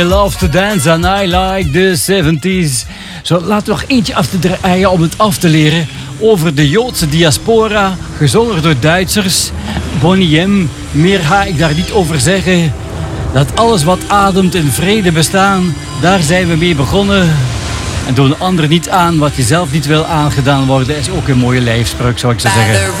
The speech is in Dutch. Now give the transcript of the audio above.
I love to dance and I like the 70s. Zo, laten we nog eentje af te draaien om het af te leren. Over de Joodse diaspora, gezongen door Duitsers. Bonnie M. Meer ga ik daar niet over zeggen. Dat alles wat ademt in vrede bestaan, daar zijn we mee begonnen. En doe een ander niet aan wat je zelf niet wil aangedaan worden, is ook een mooie lijfspreuk, zou ik zo zeggen.